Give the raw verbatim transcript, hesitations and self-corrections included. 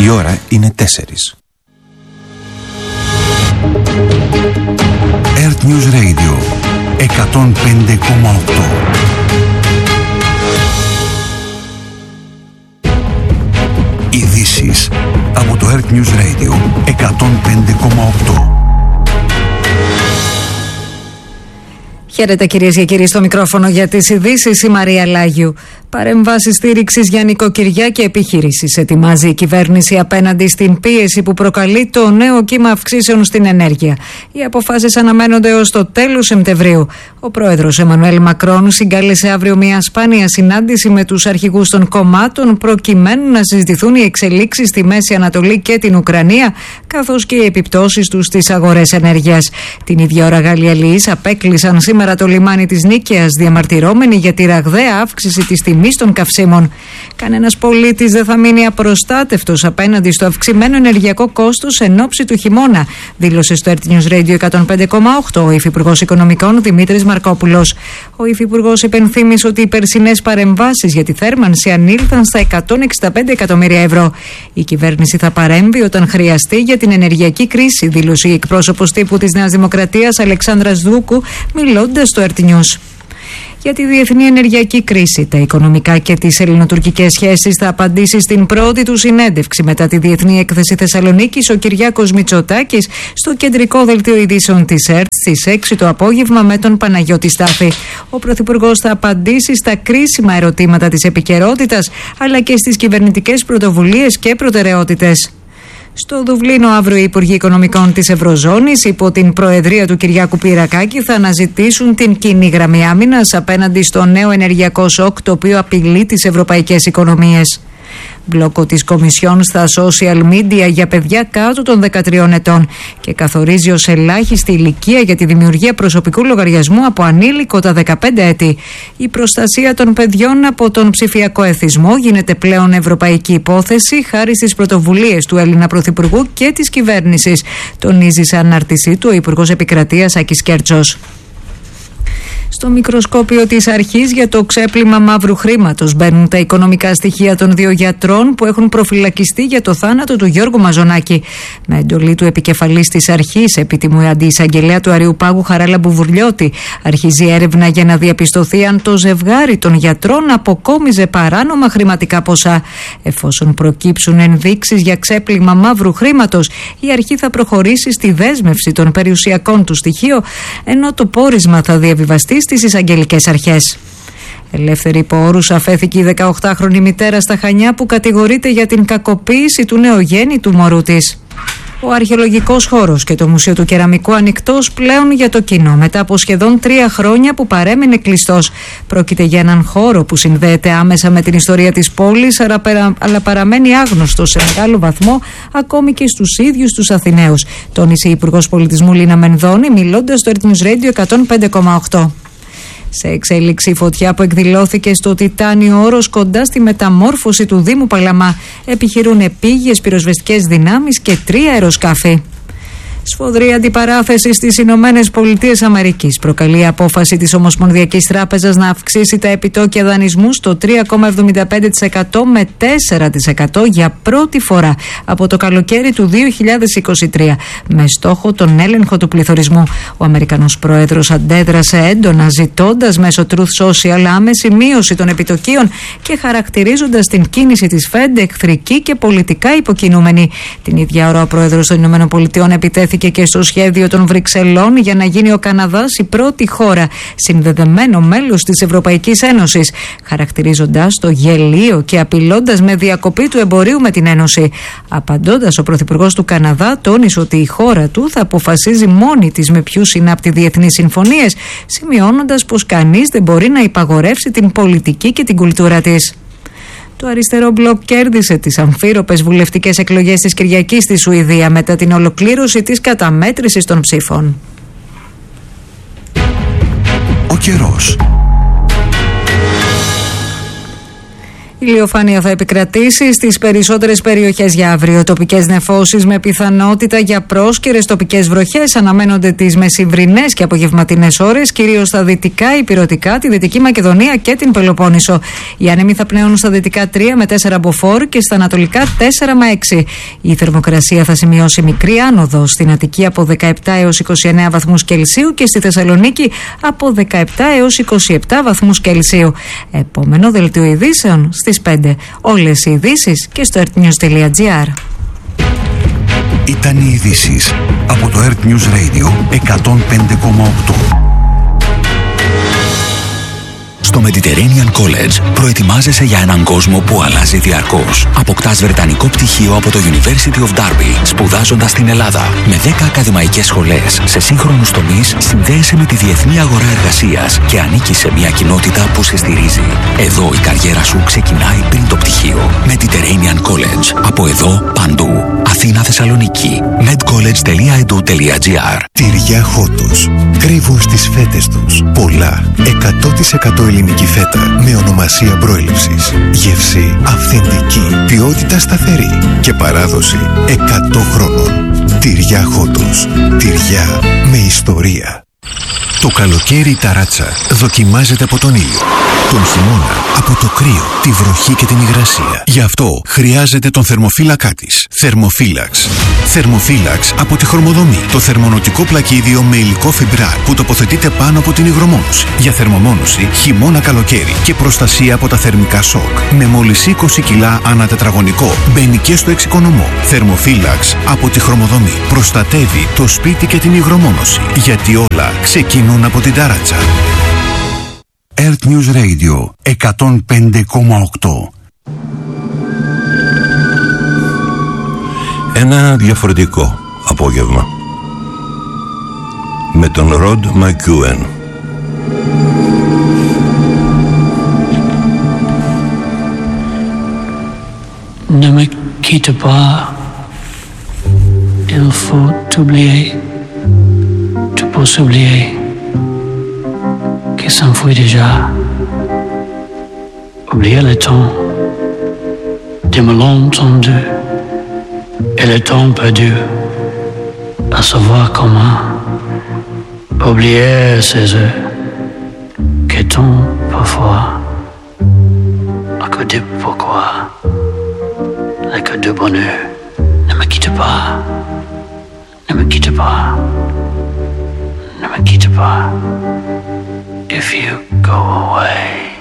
Η ώρα είναι τέσσερις. Earth News Radio εκατόν πέντε κόμμα οκτώ. Ειδήσεις από το Earth News Radio εκατόν πέντε κόμμα οκτώ. Χαίρετε κυρίες και κύριοι, στο μικρόφωνο για τις ειδήσεις η Μαρία Λάγιου. Παρεμβάσεις στήριξης για νοικοκυριά και επιχειρήσεις ετοιμάζει η κυβέρνηση απέναντι στην πίεση που προκαλεί το νέο κύμα αυξήσεων στην ενέργεια. Οι αποφάσεις αναμένονται ως το τέλος Σεπτεμβρίου. Ο πρόεδρος Εμμανουέλ Μακρόν συγκάλεσε αύριο μια σπάνια συνάντηση με τους αρχηγούς των κομμάτων προκειμένου να συζητηθούν οι εξελίξεις στη Μέση Ανατολή και την Ουκρανία, καθώς και οι επιπτώσεις τους στις αγορές ενέργειας. Την ίδια ώρα Γάλλοι αλληλείς απέκλεισαν σήμερα το λιμάνι της Νίκαιας, διαμαρτυρώμενοι για τη ραγδαία αύξηση της τιμής των καυσίμων. Κανένας πολίτης δεν θα μείνει απροστάτευτος απέναντι στο αυξημένο ενεργειακό κόστος εν ώψη του χειμώνα, δήλωσε στο Earth News Radio εκατόν πέντε κόμμα οκτώ ο Υφυπουργός Οικονομικών Δημήτρης Μαρκόπουλος. Ο Υφυπουργός υπενθύμησε ότι οι περσινές παρεμβάσεις για τη θέρμανση ανήλθαν στα εκατόν εξήντα πέντε εκατομμύρια ευρώ. Η κυβέρνηση θα παρέμβει όταν χρειαστεί για την ενεργειακή κρίση, δήλωσε η εκπρόσωπος τύπου της Νέας Δημοκρατίας Αλεξάνδρας Δούκου, μιλώντας στο Earth News. Για τη διεθνή ενεργειακή κρίση, τα οικονομικά και τις ελληνοτουρκικές σχέσεις θα απαντήσει στην πρώτη του συνέντευξη μετά τη Διεθνή Έκθεση Θεσσαλονίκης ο Κυριάκος Μητσοτάκης στο κεντρικό δελτίο ειδήσεων της ΕΡΤ στις έξι το απόγευμα με τον Παναγιώτη Στάθη. Ο Πρωθυπουργός θα απαντήσει στα κρίσιμα ερωτήματα της επικαιρότητας αλλά και στις κυβερνητικές πρωτοβουλίες και προτεραιότητες. Στο Δουβλίνο αύριο οι Υπουργοί Οικονομικών της Ευρωζώνης υπό την προεδρία του Κυριάκου Πυρακάκη θα αναζητήσουν την κοινή γραμμή άμυνας απέναντι στο νέο ενεργειακό σοκ το οποίο απειλεί τις ευρωπαϊκές οικονομίες. Μπλόκο της Κομισιόν στα social media για παιδιά κάτω των δεκατριών ετών και καθορίζει ως ελάχιστη ηλικία για τη δημιουργία προσωπικού λογαριασμού από ανήλικο τα δεκαπέντε έτη. Η προστασία των παιδιών από τον ψηφιακό εθισμό γίνεται πλέον ευρωπαϊκή υπόθεση χάρη στις πρωτοβουλίες του Έλληνα Πρωθυπουργού και της κυβέρνησης, τονίζει σε ανάρτησή του ο Υπουργός Επικρατείας Άκης Κέρτσος. Στο μικροσκόπιο της αρχής για το ξέπλυμα μαύρου χρήματος μπαίνουν τα οικονομικά στοιχεία των δύο γιατρών που έχουν προφυλακιστεί για το θάνατο του Γιώργου Μαζονάκη. Με εντολή του επικεφαλής της αρχής, επίτιμου αντιεισαγγελέα του Αριουπάγου Χαράλα Μπουβουρλιώτη, αρχίζει έρευνα για να διαπιστωθεί αν το ζευγάρι των γιατρών αποκόμιζε παράνομα χρηματικά ποσά. Εφόσον προκύψουν ενδείξεις για ξέπλυμα μαύρου χρήματος, η αρχή θα προχωρήσει στη δέσμευση των περιουσιακών του στοιχείων, ενώ το πόρισμα θα διαβιβαστεί στις εισαγγελικές αρχές. Ελεύθερη υπό όρους αφέθηκε η δεκαοκτάχρονη μητέρα στα Χανιά που κατηγορείται για την κακοποίηση του νεογέννητου μωρού της. Ο αρχαιολογικός χώρος και το Μουσείο του Κεραμικού ανοιχτός πλέον για το κοινό μετά από σχεδόν τρία χρόνια που παρέμεινε κλειστός. Πρόκειται για έναν χώρο που συνδέεται άμεσα με την ιστορία της πόλης αλλά παραμένει άγνωστος σε μεγάλο βαθμό ακόμη και στους ίδιους τους Αθηναίους, τόνισε η Υπουργός Πολιτισμού Λίνα Μενδώνη μιλώντας στο Earth News Radio εκατόν πέντε κόμμα οκτώ. Σε εξέλιξη η φωτιά που εκδηλώθηκε στο Τιτάνιο Όρος κοντά στη μεταμόρφωση του Δήμου Παλαμά επιχειρούν επίγειες πυροσβεστικές δυνάμεις και τρία αεροσκάφη. Σφοδρή αντιπαράθεση στις Ηνωμένες Πολιτείες Αμερικής προκαλεί η απόφαση της Ομοσπονδιακής Τράπεζας να αυξήσει τα επιτόκια δανεισμού στο τρία κόμμα εβδομήντα πέντε τοις εκατό με τέσσερα τοις εκατό για πρώτη φορά από το καλοκαίρι του δύο χιλιάδες είκοσι τρία, με στόχο τον έλεγχο του πληθωρισμού. Ο Αμερικανός Πρόεδρος αντέδρασε έντονα ζητώντας μέσω Truth Social άμεση μείωση των επιτοκίων και χαρακτηρίζοντας την κίνηση της Fed εχθρική και πολιτικά υποκινούμενη. Την ίδια ώρα ο Πρόεδρος των Ηνωμένων Πολιτειών επιτέθηκε και στο σχέδιο των Βρυξελών για να γίνει ο Καναδάς η πρώτη χώρα συνδεδεμένο μέλος της Ευρωπαϊκής Ένωσης, χαρακτηρίζοντας το γελίο και απειλώντας με διακοπή του εμπορίου με την Ένωση. Απαντώντας, ο Πρωθυπουργός του Καναδά τόνισε ότι η χώρα του θα αποφασίζει μόνη της με ποιους συνάπτει διεθνείς συμφωνίες, σημειώνοντας πως κανείς δεν μπορεί να υπαγορεύσει την πολιτική και την κουλτούρα της. Το αριστερό μπλοκ κέρδισε τις αμφίροπες βουλευτικές εκλογές της Κυριακής στη Σουηδία μετά την ολοκλήρωση της καταμέτρησης των ψήφων. Ο καιρός. Η Ηλιοφάνεια θα επικρατήσει στις περισσότερες περιοχές για αύριο. Τοπικές νεφώσεις με πιθανότητα για πρόσκαιρες τοπικές βροχές αναμένονται τις μεσημβρινές και απογευματινές ώρες, κυρίως στα δυτικά, ηπειρωτικά, τη Δυτική Μακεδονία και την Πελοπόννησο. Οι άνεμοι θα πνέουν στα δυτικά τρία με τέσσερα μποφόρ και στα ανατολικά τέσσερα με έξι. Η θερμοκρασία θα σημειώσει μικρή άνοδο στην Αττική από δεκαεπτά έως είκοσι εννέα βαθμούς Κελσίου και στη Θεσσαλονίκη από δεκαεπτά έως είκοσι επτά βαθμούς Κελσίου. Επόμενο δελτίο ειδήσεων στις πέντε. Όλες οι ειδήσεις και στο earth news τελεία gr. Ήταν οι ειδήσεις από το Earth News Radio εκατόν πέντε κόμμα οκτώ. Στο Mediterranean College προετοιμάζεσαι για έναν κόσμο που αλλάζει διαρκώς. Αποκτάς βρετανικό πτυχίο από το University of Derby, σπουδάζοντας στην Ελλάδα. Με δέκα ακαδημαϊκές σχολές σε σύγχρονους τομείς, συνδέεσαι με τη διεθνή αγορά εργασίας και ανήκεις σε μια κοινότητα που σε στηρίζει. Εδώ η καριέρα σου ξεκινάει πριν το πτυχίο. Mediterranean College. Από εδώ παντού. Αθήνα, Θεσσαλονίκη. medcollege τελεία e d u τελεία gr. Τυριά Χότος. Κρύβουν στις φέτες τους πολλά. εκατό τοις εκατό ελληνική φέτα με ονομασία προέλευσης. Γεύση αυθεντική. Ποιότητα σταθερή. Και παράδοση εκατό χρόνων. Τυριά Χότος. Τυριά με ιστορία. Το καλοκαίρι η ταράτσα δοκιμάζεται από τον ήλιο. Τον χειμώνα από το κρύο, τη βροχή και την υγρασία. Γι' αυτό χρειάζεται τον θερμοφύλακά της. Θερμοφύλαξ. Θερμοφύλαξ από τη Χρωμοδομή. Το θερμονοτικό πλακίδιο με υλικό φιμπράρ που τοποθετείται πάνω από την υγρομόνωση. Για θερμομόνωση χειμώνα καλοκαίρι και προστασία από τα θερμικά σοκ. Με μόλις είκοσι κιλά ανά τετραγωνικό. Μπαίνει και στο εξοικονομό. Θερμοφύλαξ από τη Χρωμοδομή. Προστατεύει το σπίτι και την υγρομόνωση. Γιατί όλα ξεκινούν από την ταράτσα. Earth News Radio εκατόν πέντε κόμμα οκτώ. Ένα διαφορετικό απόγευμα με τον Ροντ Μακιούεν. Ne me quitte pas, il faut t'oublier, tu peux s'oublier qui s'enfuit déjà. Oublier le temps des malentendus et le temps perdu, à savoir comment oublier ces heures qui tombent parfois à que de pourquoi, à que de bonheur. Ne me quitte pas, ne me quitte pas, ne me quitte pas. If you go away.